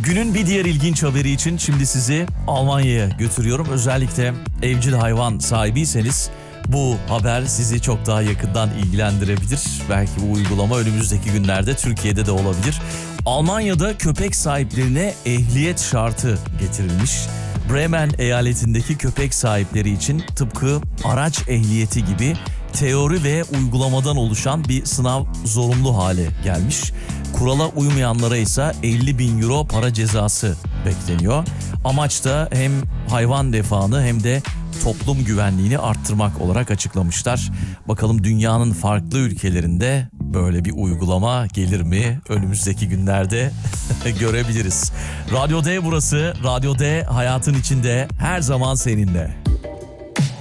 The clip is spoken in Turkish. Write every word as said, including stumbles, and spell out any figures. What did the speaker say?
Günün bir diğer ilginç haberi için şimdi sizi Almanya'ya götürüyorum. Özellikle evcil hayvan sahibiyseniz bu haber sizi çok daha yakından ilgilendirebilir. Belki bu uygulama önümüzdeki günlerde Türkiye'de de olabilir. Almanya'da köpek sahiplerine ehliyet şartı getirilmiş. Bremen eyaletindeki köpek sahipleri için tıpkı araç ehliyeti gibi teori ve uygulamadan oluşan bir sınav zorunlu hale gelmiş. Kurala uymayanlara ise elli bin euro para cezası bekleniyor. Amaç da hem hayvan refahını hem de toplum güvenliğini arttırmak olarak açıklamışlar. Bakalım dünyanın farklı ülkelerinde böyle bir uygulama gelir mi? Önümüzdeki günlerde görebiliriz. Radyo D burası. Radyo D hayatın içinde her zaman seninle.